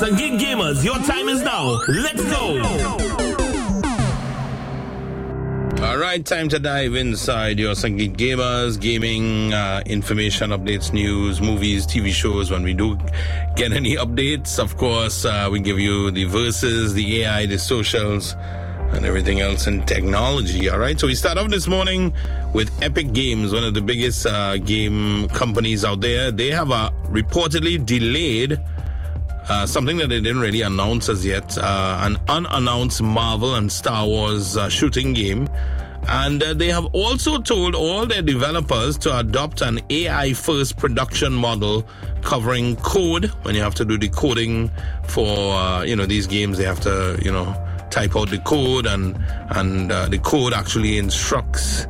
Sangin Gamers, your time is now. Let's go. All right, time to dive inside your Sangin Gamers, gaming, information, updates, news, movies, TV shows. When we do get any updates, of course, we give you the verses, the AI, the socials, and everything else in technology. All right, so we start off this morning with Epic Games, one of the biggest game companies out there. They have reportedly delayed something that they didn't really announce as yet, an unannounced Marvel and Star Wars shooting game. And they have also told all their developers to adopt an AI-first production model covering code. When you have to do the coding for, these games, they have to, type out the code, and the code actually instructs,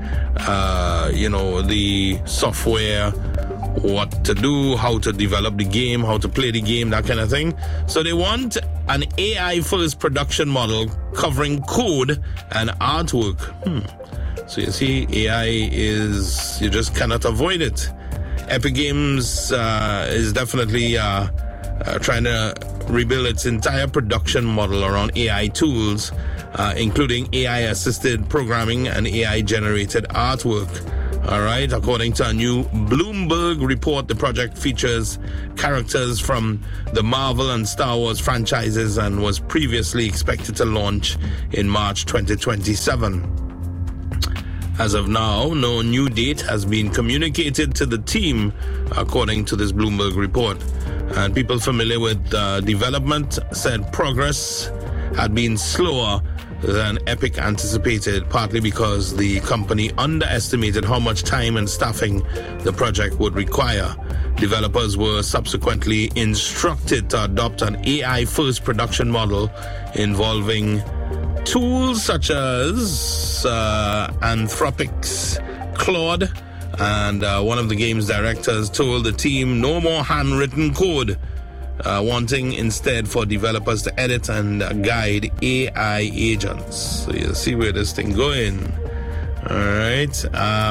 the software what to do, how to develop the game, how to play the game, that kind of thing. So they want an AI-first production model covering code and artwork. So you see, AI you just cannot avoid it. Epic Games is definitely trying to rebuild its entire production model around AI tools, including AI-assisted programming and AI-generated artwork. All right, according to a new Bloomberg report, the project features characters from the Marvel and Star Wars franchises and was previously expected to launch in March 2027. As of now, no new date has been communicated to the team, according to this Bloomberg report. And people familiar with development said progress had been slower than Epic anticipated, partly because the company underestimated how much time and staffing the project would require. Developers were subsequently instructed to adopt an AI-first production model involving tools such as Anthropic's Claude, and one of the game's directors told the team no more handwritten code, wanting instead for developers to edit and guide AI agents. So you see where this thing going. All right.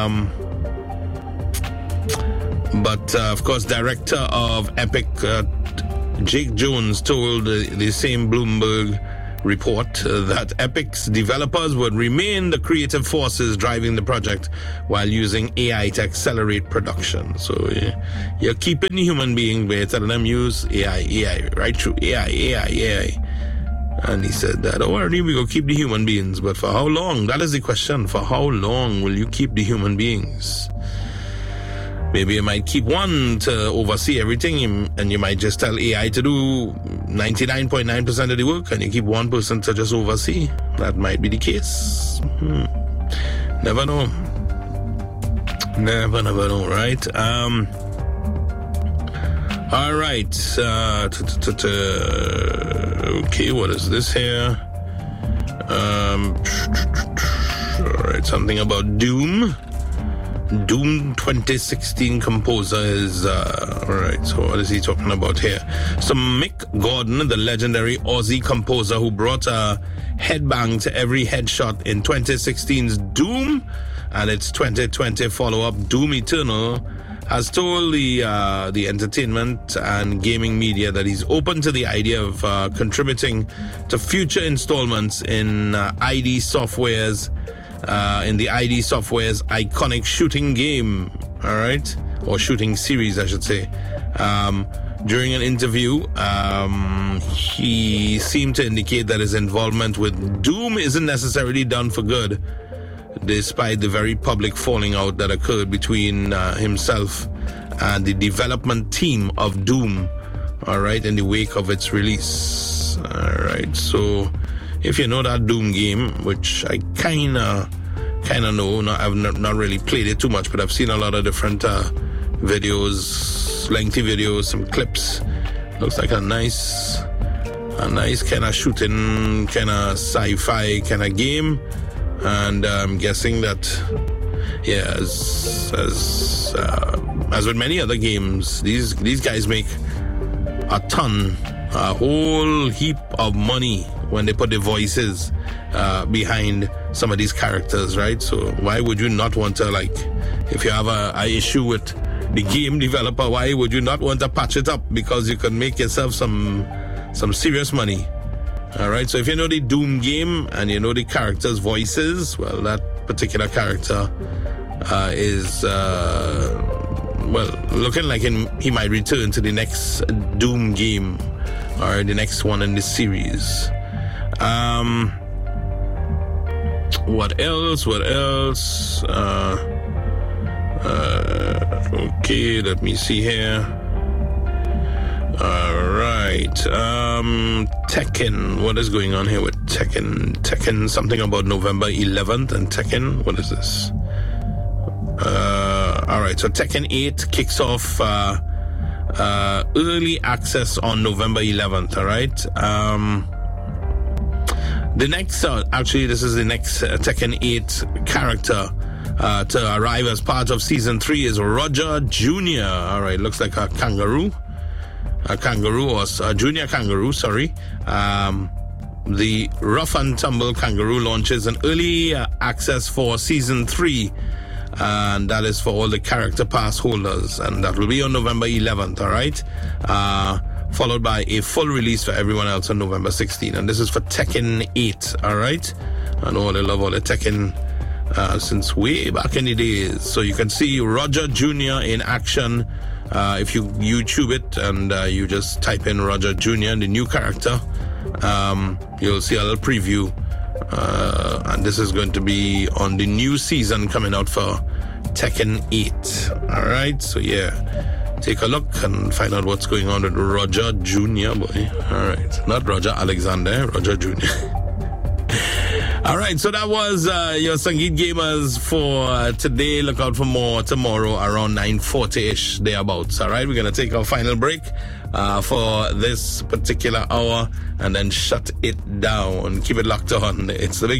But of course, director of Epic, Jake Jones, told the same Bloomberg report that Epic's developers would remain the creative forces driving the project while using AI to accelerate production. So you're keeping the human being, but you're telling them use AI, right through AI. And he said that, don't worry, we will keep the human beings, but for how long? That is the question. For how long will you keep the human beings? Maybe you might keep one to oversee everything, and you might just tell AI to do 99.9% of the work, and you keep one person to just oversee. That might be the case. Never know. Never know, right? All right. Okay, what is this here? All right, something about Doom. Doom 2016 composer is, alright, so what is he talking about here? So Mick Gordon, the legendary Aussie composer who brought a headbang to every headshot in 2016's Doom and its 2020 follow-up Doom Eternal, has told the entertainment and gaming media that he's open to the idea of contributing to future installments in ID Software's iconic shooting game, all right, or shooting series, I should say. During an interview, he seemed to indicate that his involvement with Doom isn't necessarily done for good, despite the very public falling out that occurred between himself and the development team of Doom, all right, in the wake of its release. All right, so if you know that Doom game, which I kind of know, I've not really played it too much, but I've seen a lot of different videos, lengthy videos, some clips. Looks like a nice kind of shooting, kind of sci-fi kind of game. And I'm guessing that, yeah, as with many other games, these guys make a whole heap of money when they put the voices behind some of these characters, right? So why would you not want to, like, if you have a issue with the game developer, why would you not want to patch it up? Because you can make yourself some some serious money. All right, so if you know the Doom game and you know the characters' voices, well, that particular character is looking like he might return to the next Doom game or the next one in the series. What else? Okay, let me see here. Alright, Tekken. What is going on here with Tekken? Tekken, something about November 11th and Tekken. What is this? Alright, so Tekken 8 kicks off early access on November 11th, alright? The next, this is the next Tekken 8 character to arrive as part of Season 3 is Roger Jr. Alright, looks like a kangaroo. A junior kangaroo, sorry. The Rough and Tumble Kangaroo launches an early access for Season 3. And that is for all the character pass holders. And that will be on November 11th, alright? Followed by a full release for everyone else on November 16th. And this is for Tekken 8, alright? I know they love all the Tekken since way back in the days. So you can see Roger Jr. in action. If you YouTube it and you just type in Roger Jr., the new character, you'll see a little preview. And this is going to be on the new season coming out for Tekken 8. Alright, so yeah, take a look and find out what's going on with Roger Jr. boy. Alright, not Roger Alexander, Roger Jr. Alright, so that was your Sangeet Gamers for today. Look out for more tomorrow around 9:40-ish, thereabouts. Alright, we're going to take our final break for this particular hour and then shut it down. Keep it locked on. It's the Big